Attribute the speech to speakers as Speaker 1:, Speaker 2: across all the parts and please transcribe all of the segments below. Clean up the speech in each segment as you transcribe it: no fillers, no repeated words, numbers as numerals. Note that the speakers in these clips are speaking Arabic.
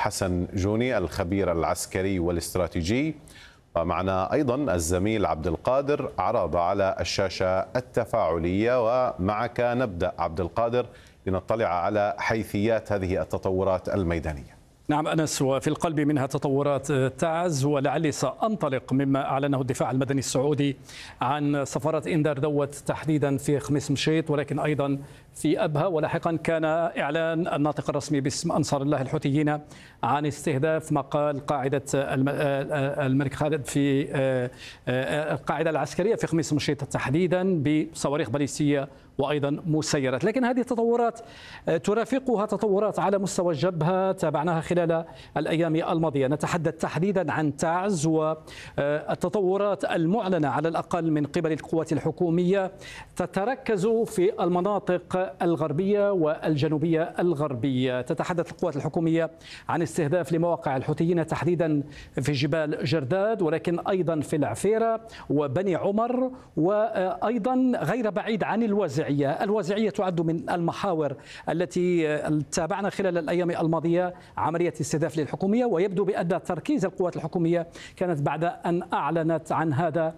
Speaker 1: حسن جوني الخبير العسكري والاستراتيجي، ومعنا أيضا الزميل عبد القادر عرض على الشاشة التفاعلية. ومعك نبدأ عبد القادر لنطلع على حيثيات هذه التطورات الميدانية.
Speaker 2: نعم أنس، وفي القلب منها تطورات تعز، ولعلي سأنطلق مما أعلنه الدفاع المدني السعودي عن سفارة إندر دوت تحديدا في خميس مشيط، ولكن أيضا في أبها. ولاحقا كان إعلان الناطق الرسمي باسم أنصار الله الحوثيين عن استهداف مقال قاعدة الملك خالد في القاعدة العسكرية في خميس مشيط تحديدا بصواريخ باليستية وأيضا مسيرات. لكن هذه التطورات ترافقها تطورات على مستوى الجبهة تابعناها خلال الأيام الماضية. نتحدث تحديدا عن تعز والتطورات المعلنة على الأقل من قبل القوات الحكومية تتركز في المناطق الغربية والجنوبية الغربية. تتحدث القوات الحكومية عن استهداف لمواقع الحوثيين تحديدا في جبال جرداد، ولكن أيضا في العفيرة وبني عمر، وأيضا غير بعيد عن الوازعية. الوازعية تعد من المحاور التي تابعنا خلال الأيام الماضية عملية استهداف للحكومية، ويبدو بأن تركيز القوات الحكومية كانت بعد أن أعلنت عن هذا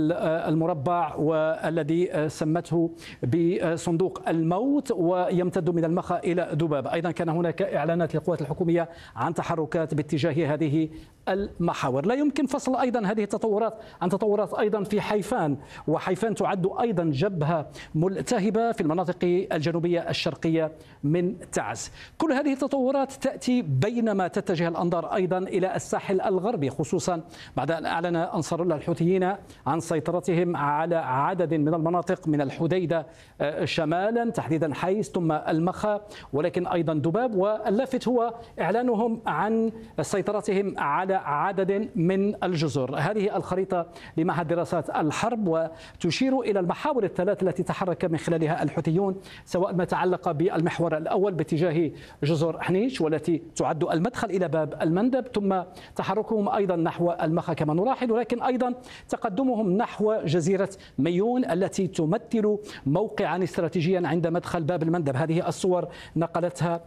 Speaker 2: المربع والذي سمته بصندوق الموت ويمتد من المخا إلى دباب. أيضا كان هناك إعلانات للقوات الحكومية عن تحركات باتجاه هذه المحاور. لا يمكن فصل أيضا هذه التطورات عن تطورات أيضا في حيفان، وحيفان تعد أيضا جبهة ملتهبة في المناطق الجنوبية الشرقية من تعز. كل هذه التطورات تأتي بينما تتجه الأنظار أيضا إلى الساحل الغربي، خصوصا بعد أن أعلن أنصار الله الحوثيين عن سيطرتهم على عدد من المناطق من الحديدة شمالا تحديدا حيس ثم المخا، ولكن أيضا دباب. واللافت هو إعلانهم عن سيطرتهم على عدد من الجزر. هذه الخريطة لمعهد دراسات الحرب وتشير إلى المحاور الثلاث التي تحرك من خلالها الحوثيون، سواء ما تعلق بالمحور الأول باتجاه جزر حنيش والتي تعد المدخل إلى باب المندب، ثم تحركهم أيضا نحو المخا كما نلاحظ، ولكن أيضا تقدمهم نحو جزيرة ميون التي تمثل موقعا استراتيجيا عند مدخل باب المندب. هذه الصور نقلتها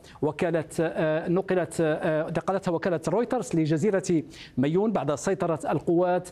Speaker 2: وكالة رويترز لجزيرة ميون بعد سيطرة القوات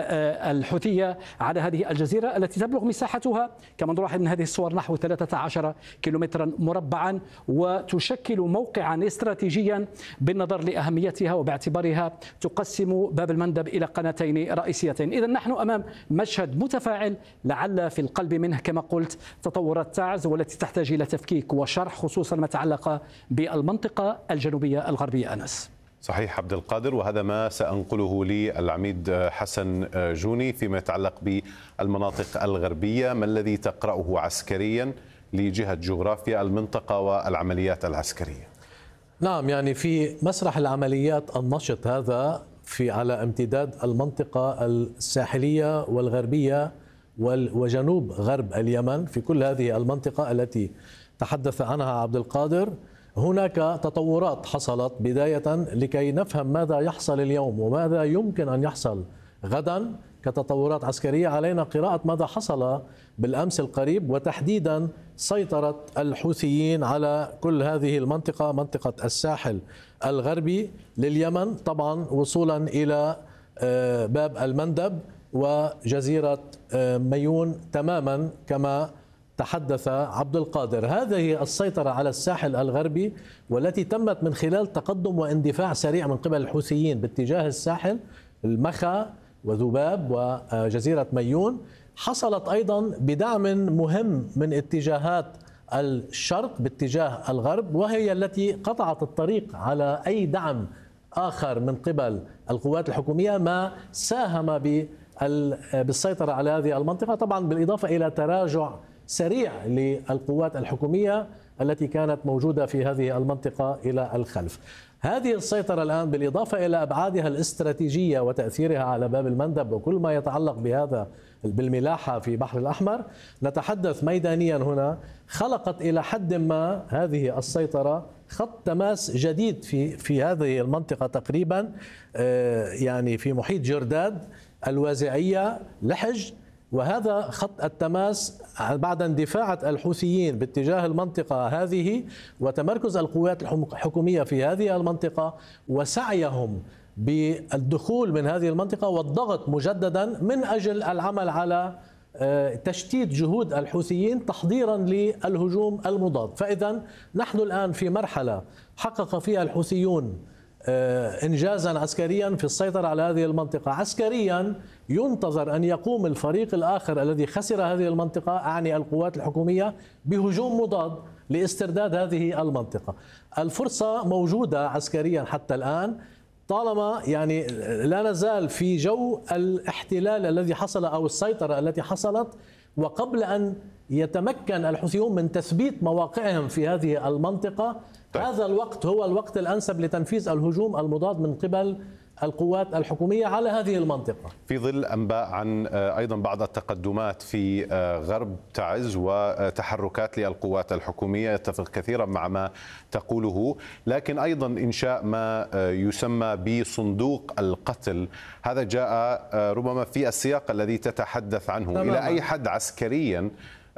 Speaker 2: الحوثية على هذه الجزيرة التي تبلغ مساحتها كما نلاحظ من هذه الصور نحو 13 كيلومترا مربعا، وتشكل موقعا استراتيجيا بالنظر لأهميتها وباعتبارها تقسم باب المندب إلى قناتين رئيسيتين. إذا نحن أمام مشهد متفاعل لعل في القلب منه كما قلت تطورات تعز والتي تحتاج إلى تفكيك وشرح، خصوصا ما تعلق بالمنطقة الجنوبية الغربية. أنس
Speaker 1: صحيح عبد القادر، وهذا ما سأنقله للعميد حسن جوني فيما يتعلق بالمناطق الغربية. ما الذي تقرأه عسكريا لجهة جغرافيا المنطقة والعمليات العسكرية؟
Speaker 3: نعم، يعني في مسرح العمليات النشط هذا على امتداد المنطقة الساحلية والغربية وجنوب غرب اليمن، في كل هذه المنطقة التي تحدث عنها عبد القادر هناك تطورات حصلت بداية لكي نفهم ماذا يحصل اليوم وماذا يمكن أن يحصل غدا كتطورات عسكرية. علينا قراءة ماذا حصل بالأمس القريب، وتحديدا سيطرة الحوثيين على كل هذه المنطقة، منطقة الساحل الغربي لليمن طبعا وصولا إلى باب المندب وجزيرة ميون تماما كما تحدث عبد القادر. هذه السيطرة على الساحل الغربي والتي تمت من خلال تقدم واندفاع سريع من قبل الحوثيين باتجاه الساحل المخا وذباب وجزيرة ميون، حصلت أيضا بدعم مهم من اتجاهات الشرق باتجاه الغرب، وهي التي قطعت الطريق على أي دعم آخر من قبل القوات الحكومية، ما ساهم بالسيطرة على هذه المنطقة، طبعا بالإضافة إلى تراجع سريع للقوات الحكومية التي كانت موجودة في هذه المنطقة إلى الخلف. هذه السيطرة الآن بالإضافة إلى أبعادها الاستراتيجية وتأثيرها على باب المندب وكل ما يتعلق بهذا بالملاحة في بحر الأحمر، نتحدث ميدانيا هنا خلقت إلى حد ما هذه السيطرة خط تماس جديد في هذه المنطقة تقريبا، يعني في محيط جرداد، الوازعية، لحج، وهذا خط التماس بعد اندفاع الحوثيين باتجاه المنطقة هذه وتمركز القوات الحكومية في هذه المنطقة وسعيهم بالدخول من هذه المنطقة والضغط مجددا من أجل العمل على تشتيت جهود الحوثيين تحضيرا للهجوم المضاد. فإذا نحن الآن في مرحلة حقق فيها الحوثيون إنجازا عسكريا في السيطرة على هذه المنطقة. عسكريا ينتظر أن يقوم الفريق الآخر الذي خسر هذه المنطقة، أعني القوات الحكومية، بهجوم مضاد لاسترداد هذه المنطقة. الفرصة موجودة عسكريا حتى الآن، طالما يعني لا نزال في جو الاحتلال الذي حصل أو السيطرة التي حصلت، وقبل أن يتمكن الحوثيون من تثبيت مواقعهم في هذه المنطقة. هذا الوقت هو الوقت الأنسب لتنفيذ الهجوم المضاد من قبل القوات الحكومية على هذه المنطقة.
Speaker 1: في ظل أنباء عن أيضا بعض التقدمات في غرب تعز وتحركات للقوات الحكومية، يتفق كثيرا مع ما تقوله، لكن أيضا إنشاء ما يسمى بصندوق القتل، هذا جاء ربما في السياق الذي تتحدث عنه. تماما. إلى أي حد عسكريا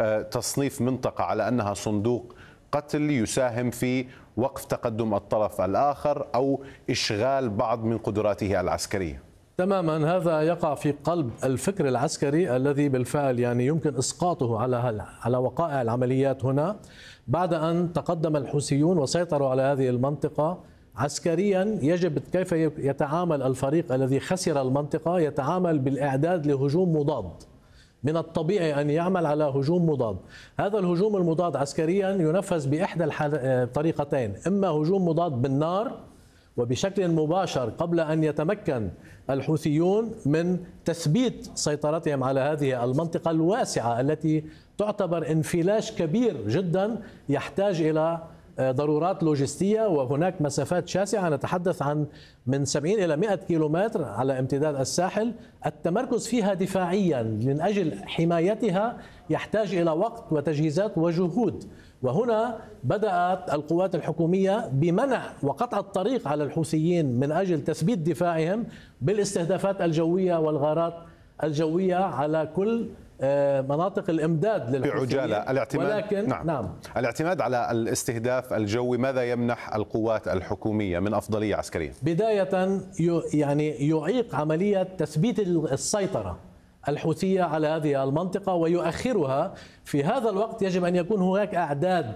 Speaker 1: تصنيف منطقة على أنها صندوق قتل يساهم في وقف تقدم الطرف الآخر أو إشغال بعض من قدراته العسكرية؟
Speaker 3: تماما، هذا يقع في قلب الفكر العسكري الذي بالفعل يعني يمكن إسقاطه على وقائع العمليات هنا. بعد أن تقدم الحوثيون وسيطروا على هذه المنطقة عسكريا، يجب كيف يتعامل الفريق الذي خسر المنطقة، يتعامل بالإعداد لهجوم مضاد. من الطبيعي أن يعمل على هجوم مضاد. هذا الهجوم المضاد عسكريا ينفذ بإحدى الطريقتين، إما هجوم مضاد بالنار وبشكل مباشر قبل أن يتمكن الحوثيون من تثبيت سيطرتهم على هذه المنطقة الواسعة التي تعتبر انفلاش كبير جدا يحتاج إلى ضرورات لوجستية، وهناك مسافات شاسعة نتحدث عن من 70 إلى 100 كيلومتر على امتداد الساحل. التمركز فيها دفاعيا من أجل حمايتها يحتاج إلى وقت وتجهيزات وجهود، وهنا بدأت القوات الحكومية بمنع وقطع الطريق على الحوثيين من أجل تثبيت دفاعهم بالاستهدافات الجوية والغارات الجوية على كل مناطق الإمداد للحوثيين.
Speaker 1: بعجالة الاعتماد،
Speaker 3: ولكن
Speaker 1: نعم. الاعتماد على الاستهداف الجوي ماذا يمنح القوات الحكومية من أفضلية عسكرية؟
Speaker 3: بداية يعني يعيق عملية تثبيت السيطرة الحوثية على هذه المنطقة ويؤخرها. في هذا الوقت يجب أن يكون هناك أعداد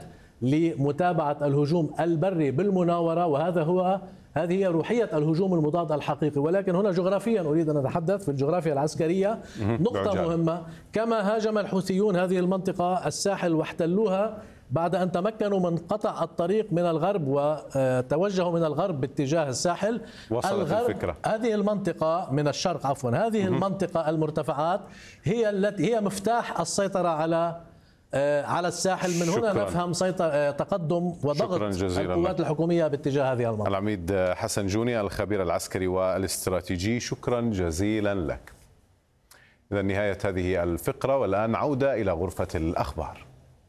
Speaker 3: لمتابعة الهجوم البري بالمناورة، هذه هي روحية الهجوم المضاد الحقيقي. ولكن هنا جغرافيا أريد أن أتحدث في الجغرافيا العسكرية نقطة مهمة. كما هاجم الحوثيون هذه المنطقة الساحل واحتلوها بعد أن تمكنوا من قطع الطريق من الغرب وتوجهوا من الغرب باتجاه الساحل،
Speaker 1: وصلت الفكرة.
Speaker 3: هذه المنطقة من الشرق عفوا، هذه المنطقة المرتفعات هي مفتاح السيطرة على الساحل. من هنا نفهم تقدم وضغط القوات الحكومية باتجاه هذه المنطقة.
Speaker 1: العميد حسن جوني الخبير العسكري والاستراتيجي، شكرا جزيلا لك. إذا نهاية هذه الفقرة، والآن عودة إلى غرفة الأخبار.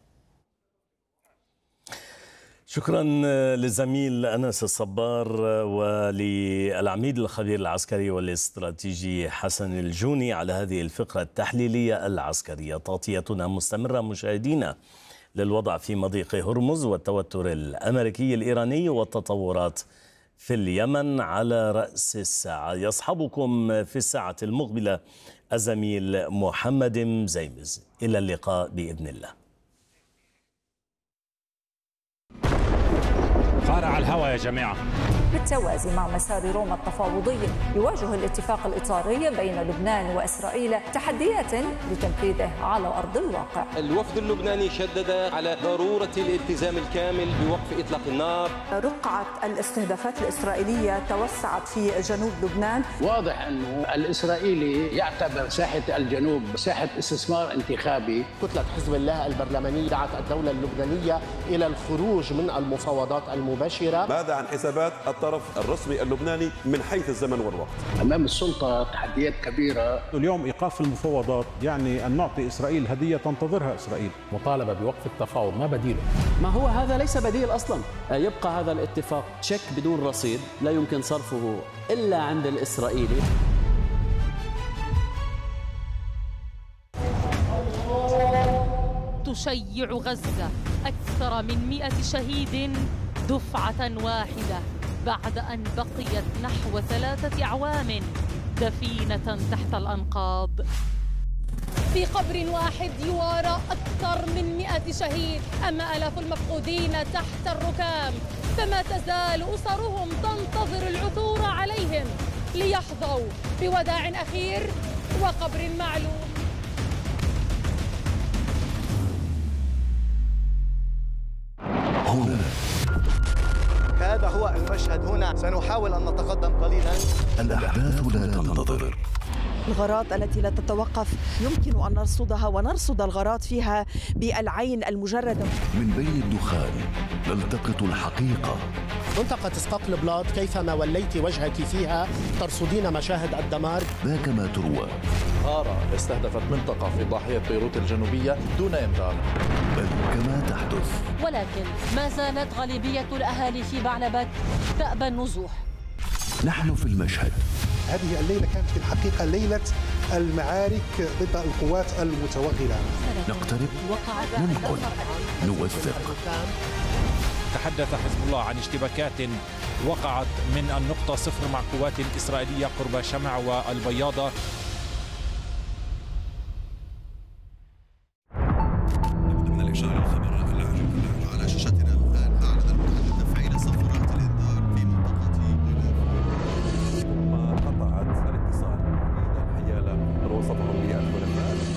Speaker 4: شكرا للزميل أنس الصبار وللعميد الخبير العسكري والاستراتيجي حسن الجوني على هذه الفقرة التحليلية العسكرية. تغطيتنا مستمرة مشاهدينا للوضع في مضيق هرمز والتوتر الأمريكي الإيراني والتطورات في اليمن على رأس الساعة. يصحبكم في الساعة المقبلة الزميل محمد مزيمز. إلى اللقاء بإذن الله.
Speaker 5: قارع الهوى يا جماعة.
Speaker 6: بالتوازي مع مسار روما التفاوضي، يواجه الاتفاق الإطاري بين لبنان وإسرائيل تحديات لتنفيذه على أرض الواقع.
Speaker 7: الوفد اللبناني شدد على ضرورة الالتزام الكامل بوقف إطلاق النار.
Speaker 8: رقعة الاستهدافات الإسرائيلية توسعت في جنوب لبنان.
Speaker 9: واضح أنه الإسرائيلي يعتبر ساحة الجنوب ساحة استثمار انتخابي.
Speaker 10: كتلة حزب الله البرلمانية دعت الدولة اللبنانية إلى الخروج من المفاوضات المباشرة.
Speaker 11: ماذا عن حسابات الطرف الرسمي اللبناني من حيث الزمن والوقت؟
Speaker 9: أمام السلطة تحديات كبيرة.
Speaker 5: اليوم إيقاف المفاوضات يعني أن نعطي إسرائيل هدية تنتظرها إسرائيل.
Speaker 12: مطالبة بوقف التفاوض، ما بديله؟
Speaker 13: ما هو هذا ليس بديل أصلا. يبقى هذا الاتفاق تشيك بدون رصيد لا يمكن صرفه إلا عند الإسرائيلي.
Speaker 14: تشيع غزة. أكثر من 100 شهيد دفعة واحدة بعد أن بقيت نحو 3 أعوام دفينة تحت الأنقاض.
Speaker 15: في قبر واحد يوارى أكثر من 100 شهيد، أما آلاف المفقودين تحت الركام، فما تزال أسرهم تنتظر العثور عليهم ليحظوا بوداع أخير وقبر معلوم.
Speaker 16: هنا
Speaker 17: هذا هو المشهد. هنا سنحاول أن نتقدم قليلا.
Speaker 16: الأحداث لا تنتظر.
Speaker 8: الغارات التي لا تتوقف يمكن أن نرصدها ونرصد الغارات فيها بالعين المجردة.
Speaker 16: من بين الدخان نلتقط الحقيقة.
Speaker 10: منطقة اسقاط بلاد كيفما وليت وجهك فيها ترصدين مشاهد الدمار.
Speaker 16: ذاك ما تروى.
Speaker 12: غارة استهدفت منطقة في ضاحية بيروت الجنوبية دون إنذار.
Speaker 16: بل كما تحدث.
Speaker 14: ولكن ما زالت غالبية الأهالي في بعلبك تأبى النزوح.
Speaker 16: نحن في المشهد.
Speaker 18: هذه الليلة كانت في الحقيقة ليلة المعارك ضد القوات المتوغلة.
Speaker 16: نقترب، ننقل، نوثق.
Speaker 19: تحدث حزب الله عن اشتباكات وقعت من النقطة 0 مع قوات إسرائيلية قرب شمع والبياضة